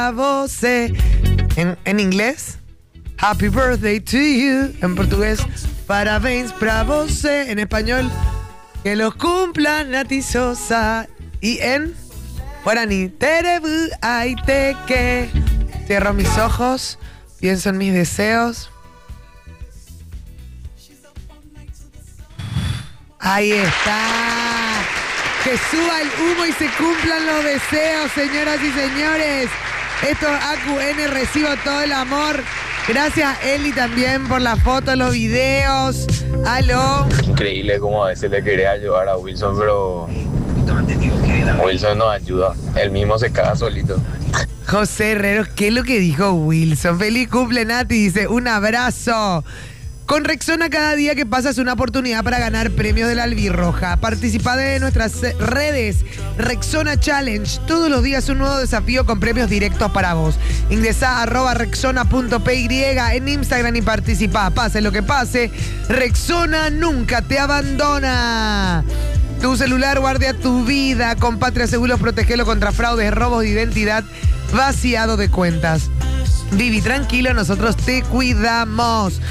A vos. En inglés, Happy Birthday to you. En portugués, parabéns pra você. En español, que los cumpla Nati Sosa. Y en guaraní, terebu aiteke. Cierro mis ojos, pienso en mis deseos. Ahí está. Que suba el humo y se cumplan los deseos, señoras y señores. Esto es AQN, recibo todo el amor. Gracias, Eli, también por la foto, los videos. Aló. Increíble cómo a veces le quería ayudar a Wilson, pero Wilson no ayuda. Él mismo se caga solito. José Herrero, ¿qué es lo que dijo Wilson? Feliz cumple, Nati, dice, un abrazo. Con Rexona cada día que pasa es una oportunidad para ganar premios de la Albirroja. Participa de nuestras redes Rexona Challenge. Todos los días un nuevo desafío con premios directos para vos. Ingresá a @rexona.py en Instagram y participa. Pase lo que pase, Rexona nunca te abandona. Tu celular guardia tu vida. Con Patria Seguros protegelo contra fraudes, robos de identidad, vaciado de cuentas. Vivi tranquilo, nosotros te cuidamos.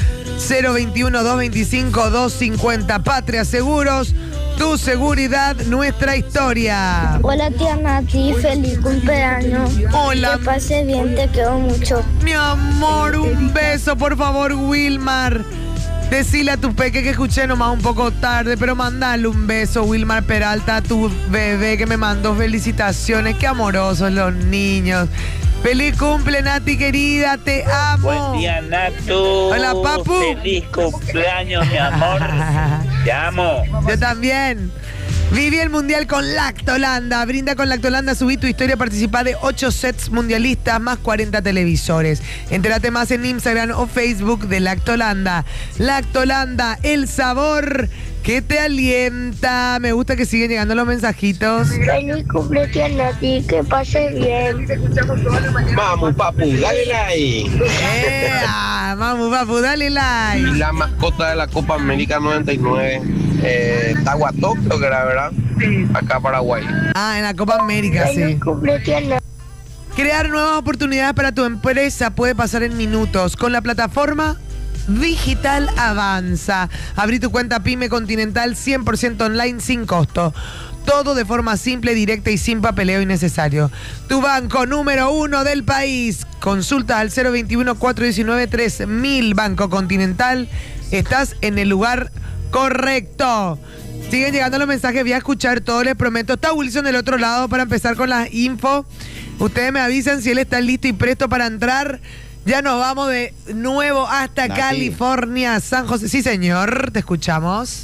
021-225-250. Patria Seguros, tu seguridad, nuestra historia. Hola tía Nati, feliz cumpleaños. Hola. Que pase bien, te quiero mucho. Mi amor, un beso, por favor, Wilmar. Decile a tu peque que escuché nomás un poco tarde, pero mandale un beso, Wilmar Peralta, a tu bebé que me mandó felicitaciones. Qué amorosos los niños. ¡Feliz cumple, Nati, querida! ¡Te amo! Buen día, Natu. Hola, papu. Feliz cumpleaños, mi amor. Te amo. Yo también. Viví el mundial con Lactolanda. Brinda con Lactolanda, subí tu historia, participá de 8 sets mundialistas más 40 televisores. Entérate más en Instagram o Facebook de Lactolanda. Lactolanda, el sabor que te alienta. Me gusta que siguen llegando los mensajitos. Feliz cumpleaños, tía Nati, que pase bien. Vamos, papu, dale like. Vamos, papu, dale like. Y la mascota de la Copa América 99, Tahuató, creo que era, ¿verdad? Acá Paraguay. En la Copa América, sí. Feliz cumpleaños, tía Nati. Crear nuevas oportunidades para tu empresa puede pasar en minutos con la plataforma Digital Avanza. Abrí tu cuenta Pyme Continental 100% online sin costo. Todo de forma simple, directa y sin papeleo innecesario. Tu banco número 1 del país. Consulta al 021-419-3000. Banco Continental. Estás en el lugar correcto. Siguen llegando los mensajes, voy a escuchar todo, les prometo. Está Wilson del otro lado para empezar con las info. Ustedes me avisan si él está listo y presto para entrar. Ya nos vamos de nuevo hasta Nati. California, San José. Sí, señor, te escuchamos.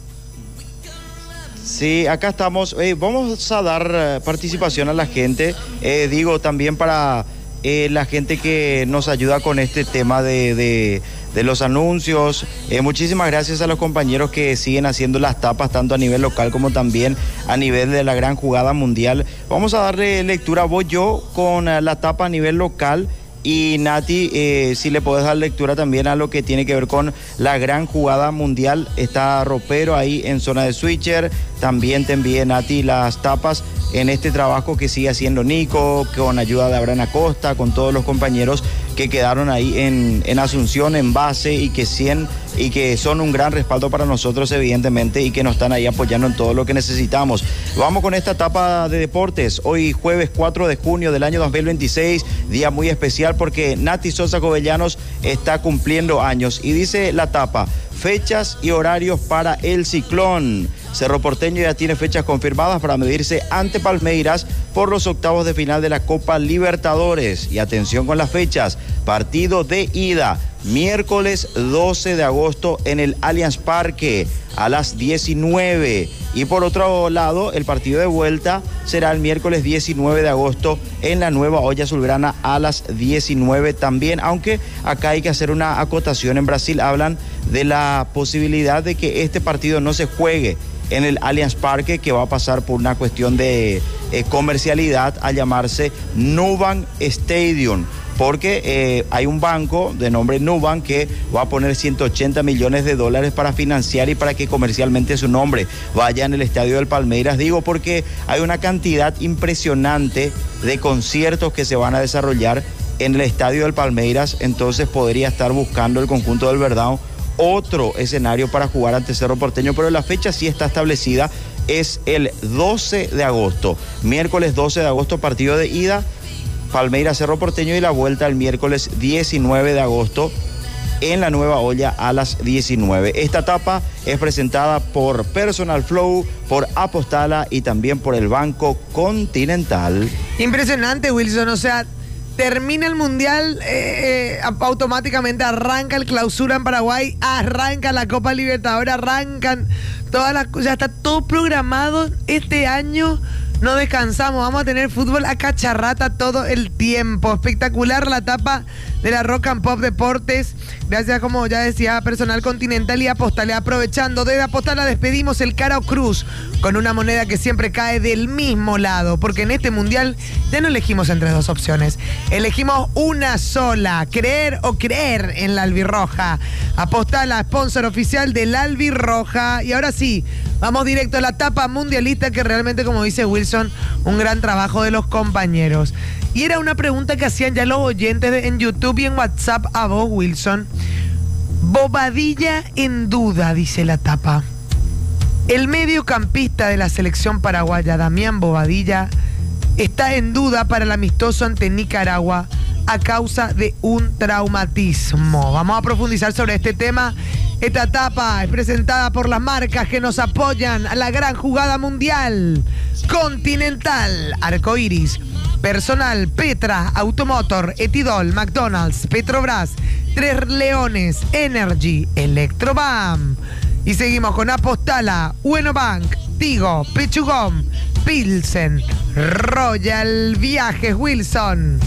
Sí, acá estamos. Vamos a dar participación a la gente. Digo, también para la gente que nos ayuda con este tema de los anuncios. Muchísimas gracias a los compañeros que siguen haciendo las tapas, tanto a nivel local como también a nivel de la gran jugada mundial. Vamos a darle lectura. Voy yo con la tapa a nivel local. Y Nati, si le podés dar lectura también a lo que tiene que ver con la gran jugada mundial. Está Ropero ahí en zona de switcher. También te envié, Nati, las tapas en este trabajo que sigue haciendo Nico, con ayuda de Abraham Acosta, con todos los compañeros que quedaron ahí en Asunción, en base, y que son un gran respaldo para nosotros, evidentemente, y que nos están ahí apoyando en todo lo que necesitamos. Vamos con esta etapa de deportes. Hoy jueves 4 de junio del año 2026, día muy especial porque Nati Sosa Covellanos está cumpliendo años. Y dice la tapa: fechas y horarios para el Ciclón. Cerro Porteño ya tiene fechas confirmadas para medirse ante Palmeiras por los octavos de final de la Copa Libertadores. Y atención con las fechas. Partido de ida, miércoles 12 de agosto en el Allianz Parque a las 19. Y por otro lado, el partido de vuelta será el miércoles 19 de agosto en la Nueva Olla Azulgrana a las 19 también. Aunque acá hay que hacer una acotación. En Brasil hablan de la posibilidad de que este partido no se juegue en el Allianz Parque, que va a pasar por una cuestión de comercialidad a llamarse Nubank Stadium. porque hay un banco de nombre Nubank que va a poner $180 millones para financiar y para que comercialmente su nombre vaya en el estadio del Palmeiras. Digo porque hay una cantidad impresionante de conciertos que se van a desarrollar en el estadio del Palmeiras, entonces podría estar buscando el conjunto del Verdão otro escenario para jugar ante Cerro Porteño, pero la fecha sí está establecida, es el 12 de agosto, miércoles 12 de agosto, partido de ida, Palmeiras Cerro Porteño, y la vuelta el miércoles 19 de agosto en la Nueva Olla a las 19. Esta etapa es presentada por Personal Flow, por Apostala y también por el Banco Continental. Impresionante, Wilson, o sea, termina el Mundial, automáticamente arranca el Clausura en Paraguay, arranca la Copa Libertadores, arrancan todas las cosas, ya está todo programado este año. No descansamos, vamos a tener fútbol a cacharrata todo el tiempo. Espectacular la etapa de la Rock and Pop Deportes. Gracias, como ya decía, Personal Continental y Apostala. Aprovechando, desde Apostala despedimos el Caro Cruz con una moneda que siempre cae del mismo lado. Porque en este mundial ya no elegimos entre dos opciones. Elegimos una sola, creer o creer en la albirroja. Apostala, sponsor oficial del albirroja. Y ahora sí, vamos directo a la etapa mundialista, que realmente, como dice Wilson, un gran trabajo de los compañeros. Y era una pregunta que hacían ya los oyentes en YouTube y en WhatsApp a vos, Wilson. Bobadilla en duda, dice la tapa. El mediocampista de la selección paraguaya, Damián Bobadilla, está en duda para el amistoso ante Nicaragua a causa de un traumatismo. Vamos a profundizar sobre este tema. Esta etapa es presentada por las marcas que nos apoyan a la gran jugada mundial. Continental, Arcoiris, Personal, Petra, Automotor, Etidol, McDonald's, Petrobras, Tres Leones, Energy, Electrobam. Y seguimos con Apostala, Uenobank, Tigo, Pechugón, Pilsen, Royal Viajes, Wilson.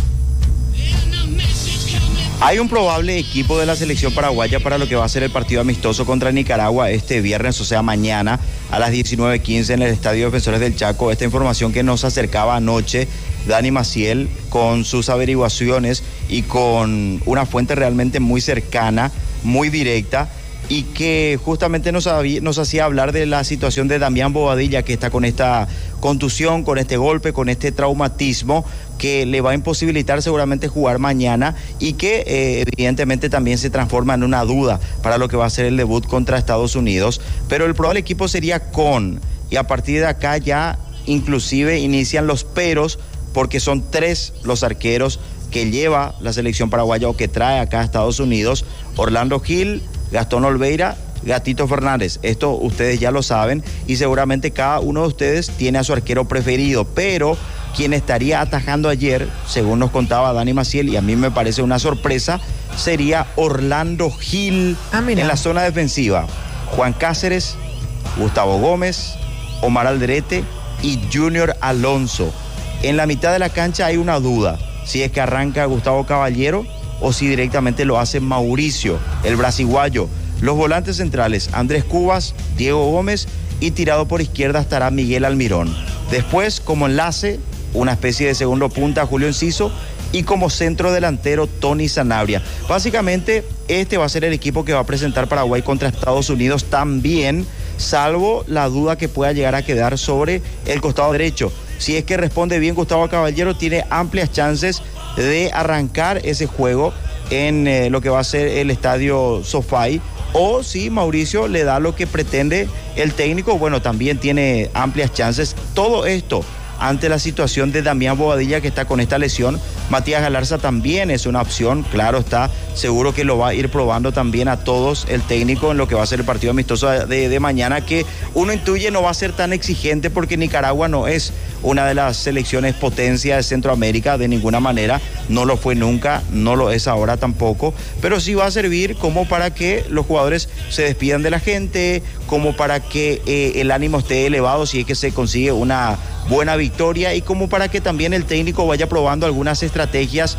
Hay un probable equipo de la selección paraguaya para lo que va a ser el partido amistoso contra Nicaragua este viernes, o sea, mañana a las 19:15 en el Estadio Defensores del Chaco. Esta información que nos acercaba anoche Dani Maciel con sus averiguaciones y con una fuente realmente muy cercana, muy directa, y que justamente nos hacía hablar de la situación de Damián Bobadilla, que está con esta contusión, con este golpe, con este traumatismo que le va a imposibilitar seguramente jugar mañana y que evidentemente también se transforma en una duda para lo que va a ser el debut contra Estados Unidos. Pero el probable equipo sería con, y a partir de acá ya inclusive inician los peros, porque son 3 los arqueros que lleva la selección paraguaya o que trae acá a Estados Unidos: Orlando Gil, Gastón Olveira, Gatito Fernández. Esto ustedes ya lo saben y seguramente cada uno de ustedes tiene a su arquero preferido, pero quien estaría atajando ayer, según nos contaba Dani Maciel, y a mí me parece una sorpresa, sería Orlando Gil en la zona defensiva. Juan Cáceres, Gustavo Gómez, Omar Alderete y Junior Alonso. En la mitad de la cancha hay una duda, si es que arranca Gustavo Caballero o si directamente lo hace Mauricio, el brasiguayo. Los volantes centrales, Andrés Cubas, Diego Gómez, y tirado por izquierda estará Miguel Almirón. Después, como enlace, una especie de segundo punta, Julio Enciso, y como centro delantero, Tony Sanabria. Básicamente, este va a ser el equipo que va a presentar Paraguay contra Estados Unidos también, salvo la duda que pueda llegar a quedar sobre el costado derecho. Si es que responde bien Gustavo Caballero, tiene amplias chances de arrancar ese juego en lo que va a ser el estadio SoFi, o si Mauricio le da lo que pretende el técnico, bueno, también tiene amplias chances. Todo esto ante la situación de Damián Bobadilla, que está con esta lesión. Matías Galarza también es una opción, claro está, seguro que lo va a ir probando también a todos el técnico en lo que va a ser el partido amistoso de mañana, que uno intuye no va a ser tan exigente porque Nicaragua no es una de las selecciones potencia de Centroamérica de ninguna manera, no lo fue nunca, no lo es ahora tampoco, pero sí va a servir como para que los jugadores se despidan de la gente, como para que el ánimo esté elevado si es que se consigue una buena victoria, y como para que también el técnico vaya probando algunas estrategias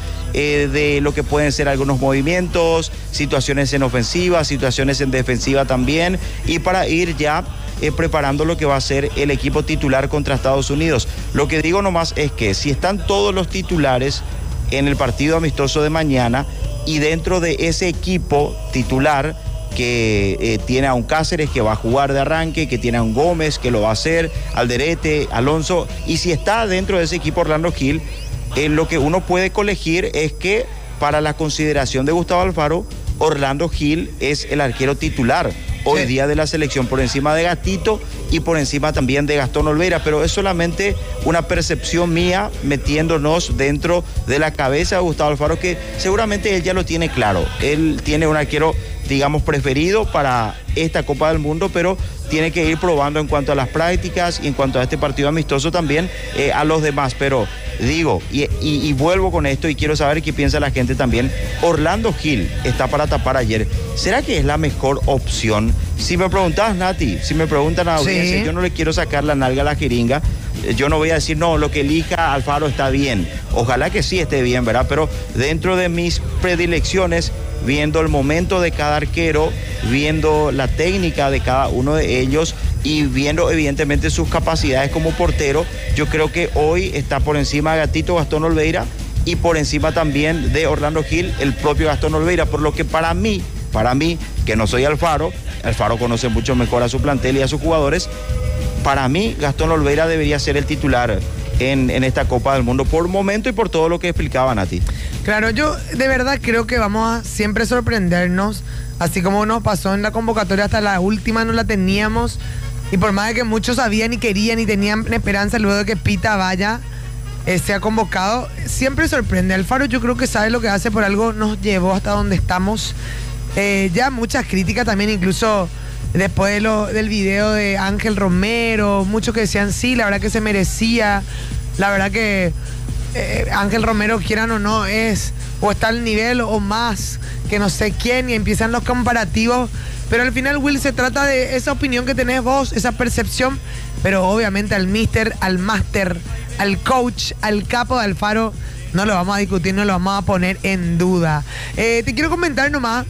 de lo que pueden ser algunos movimientos, situaciones en ofensiva, situaciones en defensiva también, y para ir ya preparando lo que va a ser el equipo titular contra Estados Unidos. Lo que digo nomás es que si están todos los titulares, en el partido amistoso de mañana, y dentro de ese equipo titular que tiene a un Cáceres que va a jugar de arranque, que tiene a un Gómez que lo va a hacer, Alderete, Alonso, y si está dentro de ese equipo Orlando Gil, lo que uno puede colegir es que para la consideración de Gustavo Alfaro, Orlando Gil es el arquero titular hoy día de la selección, por encima de Gatito y por encima también de Gastón Olveira, pero es solamente una percepción mía metiéndonos dentro de la cabeza de Gustavo Alfaro, que seguramente él ya lo tiene claro. Él tiene un arquero, digamos, preferido para esta Copa del Mundo, pero tiene que ir probando en cuanto a las prácticas y en cuanto a este partido amistoso también a los demás. Pero digo, y vuelvo con esto y quiero saber qué piensa la gente también. Orlando Gil está para tapar ayer. ¿Será que es la mejor opción? Si me preguntas, Nati, si me preguntan a la audiencia, yo no le quiero sacar la nalga a la jeringa. Yo no voy a decir, no, lo que elija Alfaro está bien. Ojalá que sí esté bien, ¿verdad? Pero dentro de mis predilecciones, viendo el momento de cada arquero, viendo la técnica de cada uno de ellos y viendo evidentemente sus capacidades como portero, yo creo que hoy está por encima de Gatito Gastón Olveira y por encima también de Orlando Gil, el propio Gastón Olveira, por lo que para mí, que no soy Alfaro conoce mucho mejor a su plantel y a sus jugadores, para mí Gastón Olveira debería ser el titular en esta Copa del Mundo por momento y por todo lo que explicaba Nati. Claro, yo de verdad creo que vamos a siempre sorprendernos, así como nos pasó en la convocatoria, hasta la última no la teníamos, y por más de que muchos sabían y querían y tenían esperanza luego de que Pita vaya, sea convocado, siempre sorprende. Alfaro yo creo que sabe lo que hace, por algo nos llevó hasta donde estamos. Ya muchas críticas también, incluso después del video de Ángel Romero, muchos que decían sí, la verdad que se merecía, la verdad que Ángel Romero, quieran o no, o está al nivel o más que no sé quién, y empiezan los comparativos, pero al final, Will, se trata de esa opinión que tenés vos, esa percepción, pero obviamente al mister, al máster, al coach, al capo de Alfaro, no lo vamos a discutir, no lo vamos a poner en duda. Te quiero comentar nomás,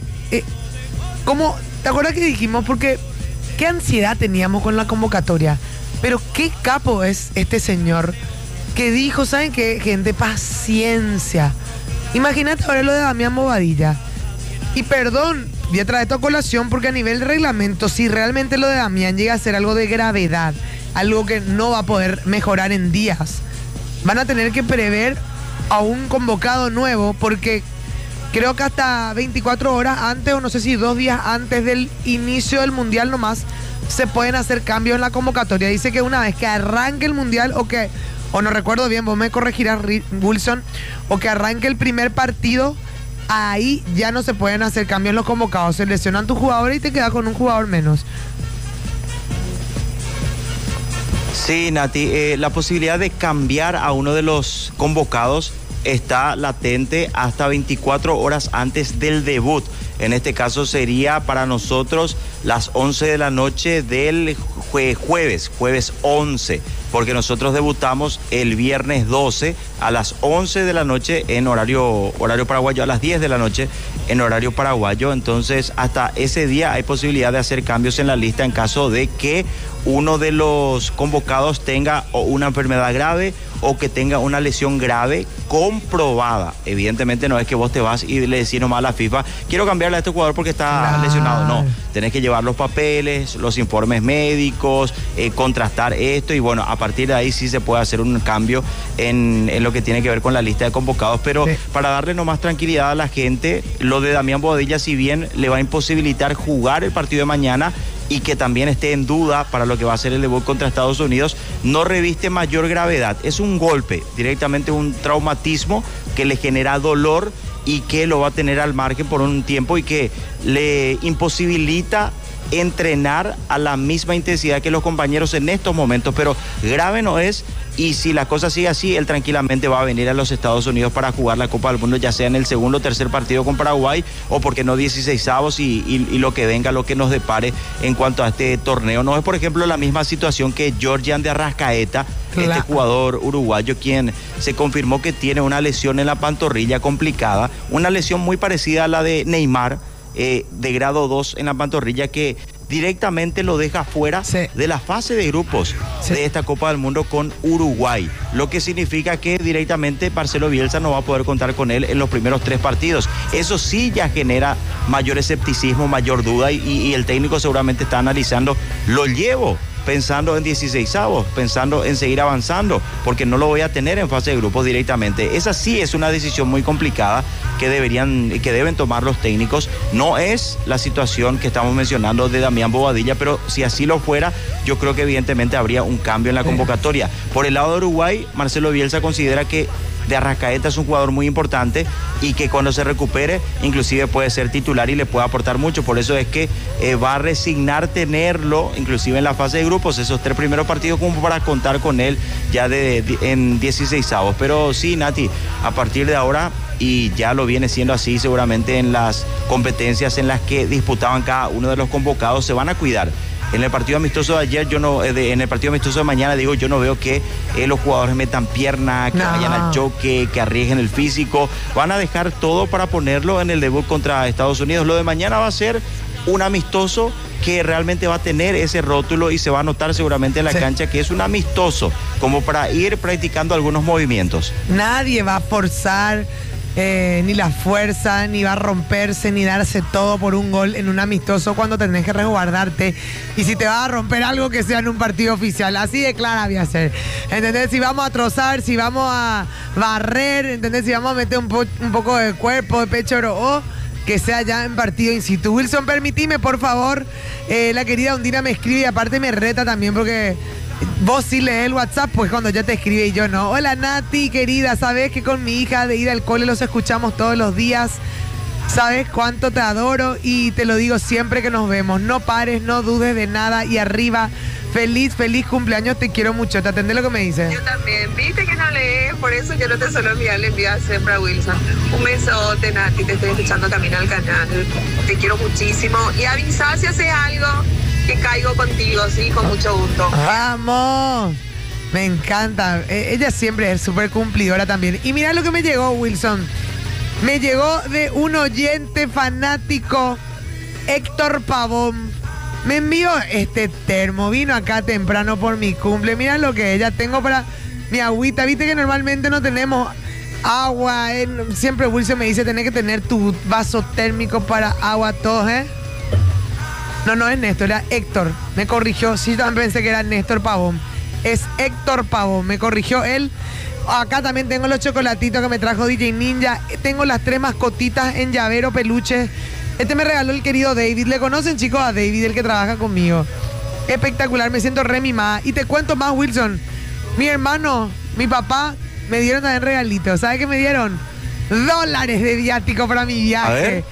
¿cómo? ¿Te acuerdas que dijimos? Porque qué ansiedad teníamos con la convocatoria, pero qué capo es este señor que dijo, ¿saben qué, gente? Paciencia. Imagínate ahora lo de Damián Bobadilla. Y perdón, voy a traer esto a colación porque a nivel de reglamento, si realmente lo de Damián llega a ser algo de gravedad, algo que no va a poder mejorar en días, van a tener que prever a un convocado nuevo, porque creo que hasta 24 horas antes, o no sé si 2 días antes del inicio del Mundial nomás, se pueden hacer cambios en la convocatoria. Dice que una vez que arranque el Mundial, o no recuerdo bien, vos me corregirás, Wilson, o que arranque el primer partido, ahí ya no se pueden hacer cambios en los convocados. Se lesionan tus jugadores y te quedas con un jugador menos. Sí, Nati, la posibilidad de cambiar a uno de los convocados está latente hasta 24 horas antes del debut. En este caso sería para nosotros las 11 de la noche del jueves 11, porque nosotros debutamos el viernes 12 a las 11 de la noche en horario paraguayo, a las 10 de la noche en horario paraguayo. Entonces hasta ese día hay posibilidad de hacer cambios en la lista en caso de que uno de los convocados tenga o una enfermedad grave o que tenga una lesión grave comprobada. Evidentemente no es que vos te vas y le decís nomás a la FIFA, quiero cambiarle a este jugador porque está lesionado. No, tenés que llevar los papeles, los informes médicos, contrastar esto, y bueno, a partir de ahí sí se puede hacer un cambio en lo que tiene que ver con la lista de convocados. Pero para darle nomás tranquilidad a la gente, lo de Damián Bobadilla, si bien le va a imposibilitar jugar el partido de mañana y que también esté en duda para lo que va a ser el debut contra Estados Unidos, no reviste mayor gravedad. Es un golpe, directamente un traumatismo que le genera dolor y que lo va a tener al margen por un tiempo y que le imposibilita entrenar a la misma intensidad que los compañeros en estos momentos, pero grave no es. Y si la cosa sigue así, él tranquilamente va a venir a los Estados Unidos para jugar la Copa del Mundo, ya sea en el segundo o tercer partido con Paraguay, o porque no 16avos y lo que venga, lo que nos depare en cuanto a este torneo. No es, por ejemplo, la misma situación que Georgian de Arrascaeta, este jugador uruguayo, quien se confirmó que tiene una lesión en la pantorrilla complicada, una lesión muy parecida a la de Neymar, de grado 2 en la pantorrilla, que directamente lo deja fuera de la fase de grupos de esta Copa del Mundo con Uruguay, lo que significa que directamente Marcelo Bielsa no va a poder contar con él en los primeros 3 partidos. Eso sí ya genera mayor escepticismo, mayor duda y el técnico seguramente está analizando, lo llevo pensando en 16avos, pensando en seguir avanzando, porque no lo voy a tener en fase de grupos directamente. Esa sí es una decisión muy complicada que deben tomar los técnicos. No es la situación que estamos mencionando de Damián Bobadilla, pero si así lo fuera, yo creo que evidentemente habría un cambio en la convocatoria. Por el lado de Uruguay, Marcelo Bielsa considera que de Arrascaeta es un jugador muy importante y que cuando se recupere inclusive puede ser titular y le puede aportar mucho. Por eso es que va a resignar tenerlo inclusive en la fase de grupos, esos 3 primeros partidos, como para contar con él ya en 16avos. Pero sí, Nati, a partir de ahora, y ya lo viene siendo así seguramente en las competencias en las que disputaban cada uno de los convocados, se van a cuidar. En el partido amistoso de ayer, en el partido amistoso de mañana, yo no veo que los jugadores metan pierna, que vayan al choque, que arriesguen el físico. Van a dejar todo para ponerlo en el debut contra Estados Unidos. Lo de mañana va a ser un amistoso que realmente va a tener ese rótulo y se va a notar seguramente en la cancha que es un amistoso, como para ir practicando algunos movimientos. Nadie va a forzar ni la fuerza, ni va a romperse, ni darse todo por un gol en un amistoso cuando tenés que resguardarte. Y si te vas a romper algo, que sea en un partido oficial. Así de clara voy a ser. ¿Entendés? Si vamos a trozar, si vamos a barrer, ¿entendés? Si vamos a meter un poco de cuerpo, de pecho, que sea ya en partido in situ. Wilson, permitime, por favor. La querida Ondina me escribe y aparte me reta también porque vos sí lees el WhatsApp, pues cuando ya te escribe y yo no. Hola Nati, querida, sabes que con mi hija de ir al cole los escuchamos todos los días. Sabes cuánto te adoro y te lo digo siempre que nos vemos. No pares, no dudes de nada y arriba. Feliz cumpleaños, te quiero mucho. ¿Te atendés lo que me dices? Yo también. Viste que no lees, por eso yo no te suelo enviar, le envío siempre a Wilson. Un besote, Nati, te estoy escuchando camino al canal. Te quiero muchísimo. Y avisa si haces algo, que caigo contigo, sí, con mucho gusto. ¡Vamos! Me encanta. Ella siempre es súper cumplidora también. Y mira lo que me llegó, Wilson. Me llegó de un oyente fanático, Héctor Pavón. Me envió este termo, vino acá temprano por mi cumple. Mira lo que ella tengo para mi agüita. Viste que normalmente no tenemos agua. Siempre Wilson me dice, tenés que tener tu vaso térmico para agua, todos, ¿eh? No es Néstor, era Héctor. Me corrigió, sí, también pensé que era Néstor Pavón. Es Héctor Pavón, me corrigió él. Acá también tengo los chocolatitos que me trajo DJ Ninja. Tengo las 3 mascotitas en llavero, peluche. Este me regaló el querido David. ¿Le conocen, chicos, a David, el que trabaja conmigo? Espectacular, me siento re mimada. Y te cuento más, Wilson. Mi hermano, mi papá, me dieron también regalitos. ¿Sabes qué me dieron? $, de viático para mi viaje. A ver.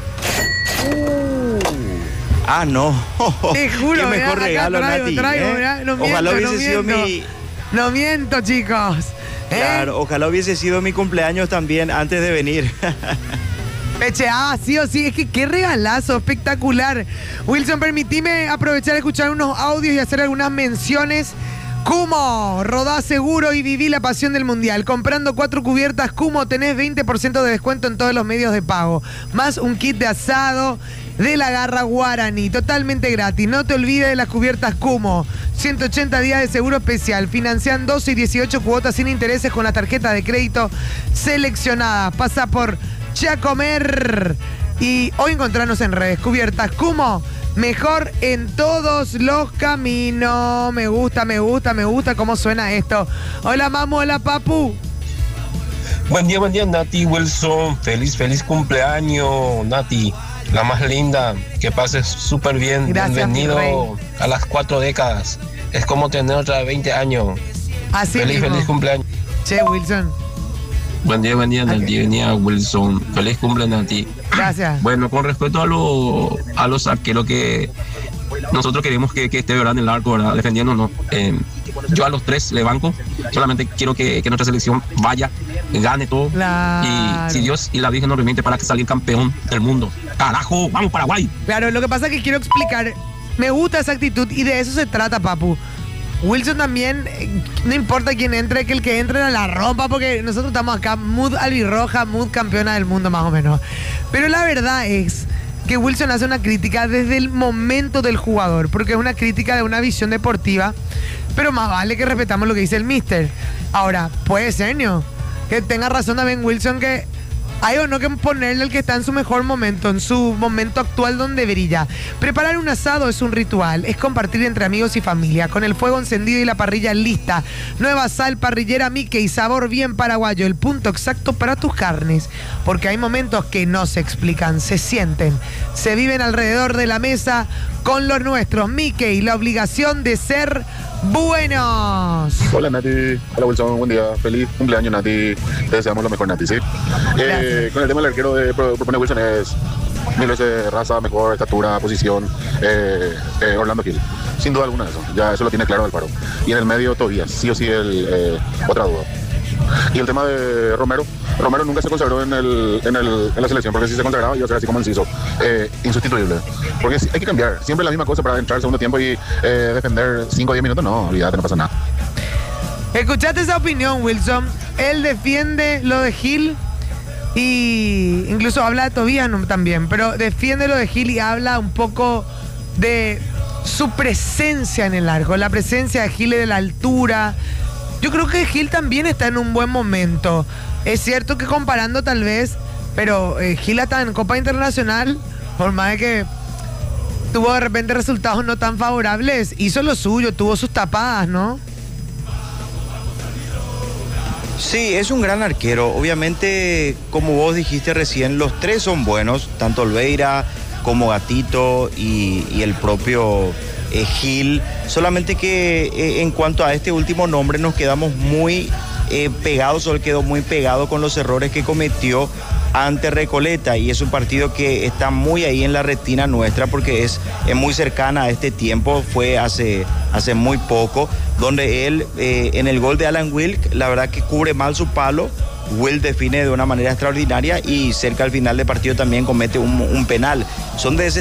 No. Te juro, qué mejor regalo, Nati. Ojalá hubiese sido mi... No miento, chicos. Claro, ojalá hubiese sido mi cumpleaños también antes de venir. Peche, sí o sí, es que qué regalazo, espectacular. Wilson, permitime aprovechar de escuchar unos audios y hacer algunas menciones. Cumo, rodá seguro y viví la pasión del mundial. Comprando 4 cubiertas Cumo tenés 20% de descuento en todos los medios de pago. Más un kit de asado de la Garra Guaraní, totalmente gratis. No te olvides de las cubiertas Cumo. 180 días de seguro especial. Financian 12 y 18 cuotas sin intereses con la tarjeta de crédito seleccionada. Pasa por Chacomer y hoy encontrarnos en redes. Cubiertas Cumo, mejor en todos los caminos. Me gusta cómo suena esto. Hola, Mamu, hola, Papu. Buen día, Nati, Wilson. Feliz cumpleaños, Nati. La más linda, que pases súper bien. Gracias, bienvenido a las 4 décadas. Es como tener otra 20 años. Así feliz cumpleaños. Che, Wilson. Buen día, Nati, Wilson. Feliz cumpleaños, Nati. Gracias. Bueno, con respecto a los arqueros que nosotros queremos que esté, ¿verdad?, en el arco, ¿verdad?, defendiéndonos. Yo a los 3 le banco. Solamente quiero que nuestra selección vaya, gane todo. Claro. Y si Dios y la Virgen nos permite, para que salga campeón del mundo. ¡Carajo! ¡Vamos, Paraguay! Claro, lo que pasa es que quiero explicar. Me gusta esa actitud y de eso se trata, Papu. Wilson también, no importa quién entre, que el que entre en la rompa, porque nosotros estamos acá, mood albirroja, mood campeona del mundo, más o menos. Pero la verdad es que Wilson hace una crítica desde el momento del jugador, porque es una crítica de una visión deportiva, pero más vale que respetamos lo que dice el míster. Ahora, puede ser, ¿no?, que tenga razón también Wilson, que hay o no que ponerle el que está en su mejor momento, en su momento actual donde brilla. Preparar un asado es un ritual, es compartir entre amigos y familia, con el fuego encendido y la parrilla lista. Nueva sal parrillera Mickey, sabor bien paraguayo, el punto exacto para tus carnes. Porque hay momentos que no se explican, se sienten, se viven alrededor de la mesa con los nuestros. Mickey, la obligación de ser buenos. Hola Nati, hola Wilson, buen día, feliz cumpleaños Nati, te deseamos lo mejor Nati, ¿sí? Con el tema del arquero de propone Wilson es mil veces raza, mejor estatura, posición, Orlando Gil, sin duda alguna de eso, ya eso lo tiene claro Alfaro. Y en el medio todavía, sí o sí, otra duda. Y el tema de Romero nunca se consagró en la selección, porque si se consagraba iba a ser así como Enciso, insustituible. Porque hay que cambiar, siempre la misma cosa para entrar al segundo tiempo y defender 5 o 10 minutos, no, olvídate, no pasa nada. ¿Escuchaste esa opinión, Wilson? Él defiende lo de Gil y incluso habla de Tobías también, pero defiende lo de Gil y habla un poco de su presencia en el arco, la presencia de Gil de la altura. Yo creo que Gil también está en un buen momento. Es cierto que comparando tal vez, pero Gil está en Copa Internacional, por más de que tuvo de repente resultados no tan favorables, hizo lo suyo, tuvo sus tapadas, ¿no? Sí, es un gran arquero. Obviamente, como vos dijiste recién, los tres son buenos, tanto Olveira como Gatito y el propio Gil. Solamente que en cuanto a este último nombre nos quedamos muy pegados, o él quedó muy pegado con los errores que cometió ante Recoleta, y es un partido que está muy ahí en la retina nuestra porque es muy cercana a este tiempo, fue hace muy poco, donde él en el gol de Alan Wilk, la verdad que cubre mal su palo. Will define de una manera extraordinaria y cerca al final del partido también comete un penal. Son de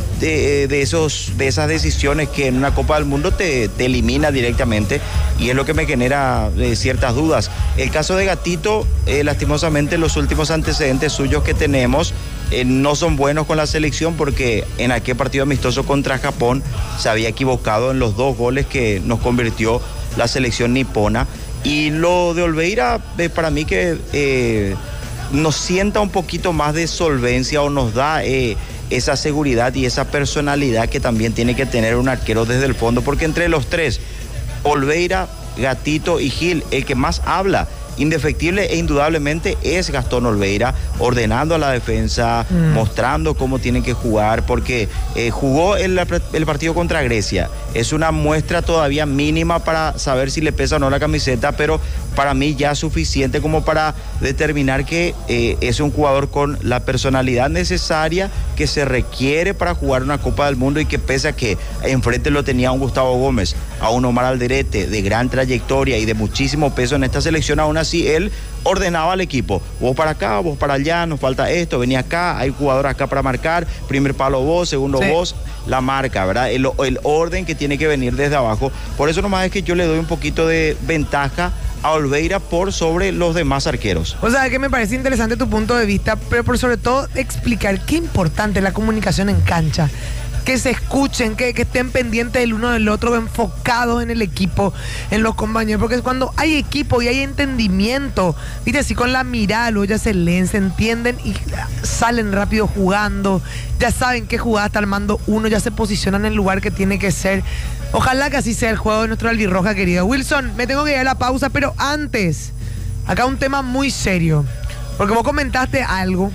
esas decisiones que en una Copa del Mundo te elimina directamente, y es lo que me genera ciertas dudas. El caso de Gatito, lastimosamente los últimos antecedentes suyos que tenemos no son buenos con la selección, porque en aquel partido amistoso contra Japón se había equivocado en los 2 goles que nos convirtió la selección nipona. Y lo de Olveira, para mí que nos sienta un poquito más de solvencia, o nos da esa seguridad y esa personalidad que también tiene que tener un arquero desde el fondo, porque entre los tres, Olveira, Gatito y Gil, el que más habla indefectible e indudablemente es Gastón Olveira, ordenando a la defensa, mostrando cómo tienen que jugar, porque jugó el partido contra Grecia. Es una muestra todavía mínima para saber si le pesa o no la camiseta, pero para mí ya suficiente como para determinar que es un jugador con la personalidad necesaria que se requiere para jugar una Copa del Mundo, y que pese a que enfrente lo tenía a un Gustavo Gómez, a un Omar Alderete de gran trayectoria y de muchísimo peso en esta selección, aún así él ordenaba al equipo: vos para acá, vos para allá, nos falta esto, vení acá, hay jugador acá para marcar, primer palo vos, segundo sí, vos, la marca, ¿verdad? El orden que tiene que venir desde abajo. Por eso nomás es que yo le doy un poquito de ventaja a Olveira por sobre los demás arqueros. O sea, que me parece interesante tu punto de vista, pero por sobre todo explicar qué importante es la comunicación en cancha. Que se escuchen, que estén pendientes el uno del otro, enfocados en el equipo, en los compañeros, porque es cuando hay equipo y hay entendimiento, viste, así con la mirada, luego ya se leen, se entienden y salen rápido jugando, ya saben qué jugada está armando uno, ya se posicionan en el lugar que tiene que ser. Ojalá que así sea el juego de nuestro albirroja querido. Wilson, me tengo que ir a la pausa, pero antes, acá un tema muy serio, porque vos comentaste algo.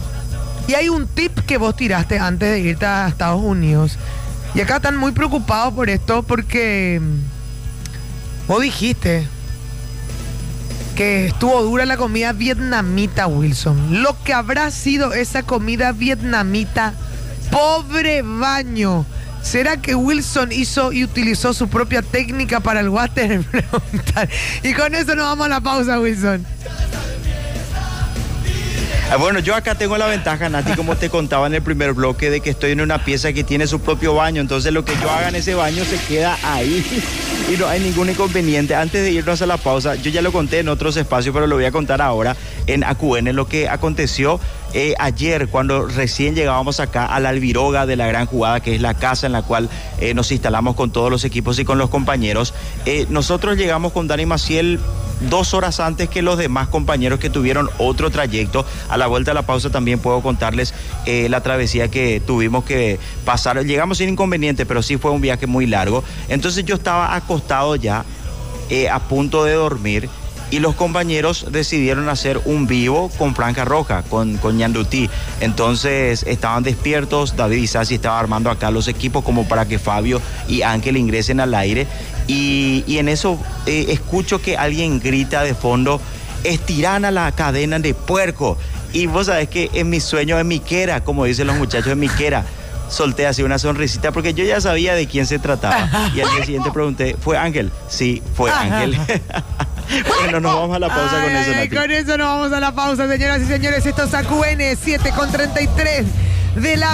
Y hay un tip que vos tiraste antes de irte a Estados Unidos. Y acá están muy preocupados por esto, porque vos dijiste que estuvo dura la comida vietnamita, Wilson. Lo que habrá sido esa comida vietnamita, pobre baño. ¿Será que Wilson hizo y utilizó su propia técnica para el water? Y con eso nos vamos a la pausa, Wilson. Bueno, yo acá tengo la ventaja, Nati, como te contaba en el primer bloque, de que estoy en una pieza que tiene su propio baño. Entonces lo que yo haga en ese baño se queda ahí y no hay ningún inconveniente. Antes de irnos a la pausa, yo ya lo conté en otros espacios, pero lo voy a contar ahora en AQN, lo que aconteció ayer cuando recién llegábamos acá a la Albiroga de la Gran Jugada, que es la casa en la cual nos instalamos con todos los equipos y con los compañeros. Nosotros llegamos con Dani Maciel 2 horas antes que los demás compañeros que tuvieron otro trayecto. A la vuelta de la pausa también puedo contarles la travesía que tuvimos que pasar. Llegamos sin inconveniente, pero sí fue un viaje muy largo. Entonces yo estaba acostado ya, a punto de dormir, y los compañeros decidieron hacer un vivo con Franja Roja, con Ñandutí. Entonces estaban despiertos, David Isasi estaba armando acá los equipos como para que Fabio y Ángel ingresen al aire. Y en eso escucho que alguien grita de fondo: estiran a la cadena de puerco. Y vos sabés que en mi sueño, en mi quera, como dicen los muchachos, en mi quera, solté así una sonrisita porque yo ya sabía de quién se trataba. Y al día siguiente pregunté: ¿fue Ángel? Sí, fue Ángel. Bueno, nos vamos a la pausa con eso, Nati. Con eso nos vamos a la pausa, señoras y señores. Esto es AQN 7:33 de la